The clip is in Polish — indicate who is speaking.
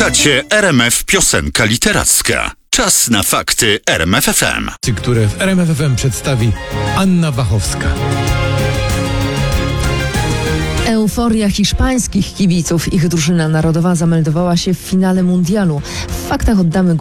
Speaker 1: Słuchacie RMF Piosenka Literacka. Czas na fakty RMF FM.
Speaker 2: Które w RMF FM przedstawi Anna Wachowska.
Speaker 3: Euforia hiszpańskich kibiców. Ich drużyna narodowa zameldowała się w finale mundialu. W faktach oddamy